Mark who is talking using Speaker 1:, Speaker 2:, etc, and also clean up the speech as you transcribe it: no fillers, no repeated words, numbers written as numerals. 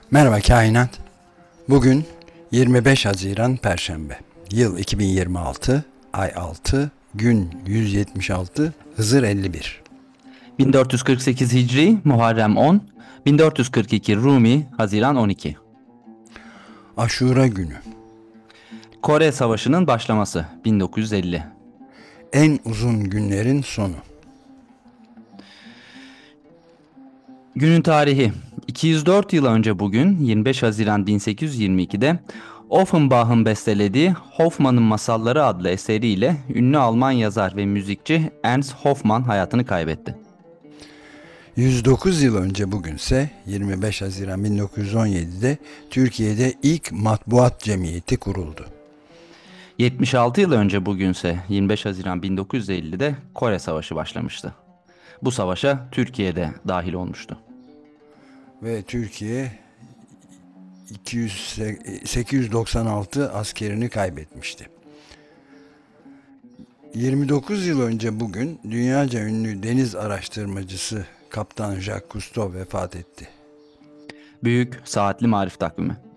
Speaker 1: Merhaba kainat. Bugün 25 Haziran Perşembe. Yıl 2026, ay 6, gün 176, Hızır 51.
Speaker 2: 1448 Hicri Muharrem 10, 1442 Rumi Haziran 12.
Speaker 1: Aşura günü.
Speaker 2: Kore Savaşı'nın başlaması 1950.
Speaker 1: En uzun günlerin sonu.
Speaker 2: Günün tarihi 204 yıl önce bugün 25 Haziran 1822'de Offenbach'ın bestelediği Hoffmann'ın Masalları adlı eseriyle ünlü Alman yazar ve müzikçi Ernst Hoffmann hayatını kaybetti.
Speaker 1: 109 yıl önce bugünse 25 Haziran 1917'de Türkiye'de ilk matbuat cemiyeti kuruldu.
Speaker 2: 76 yıl önce bugünse 25 Haziran 1950'de Kore Savaşı başlamıştı. Bu savaşa Türkiye de dahil olmuştu.
Speaker 1: Ve Türkiye 896 askerini kaybetmişti. 29 yıl önce bugün dünyaca ünlü deniz araştırmacısı Kaptan Jacques Cousteau vefat etti.
Speaker 2: Büyük Saatli Marif Takvimi.